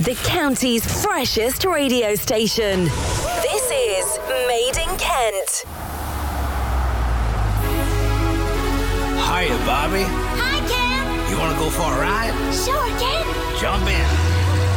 the county's freshest radio station. This is Made in Kent. Hiya, Bobby. Hi, Ken. You want to go for a ride? Sure, Ken. Jump in.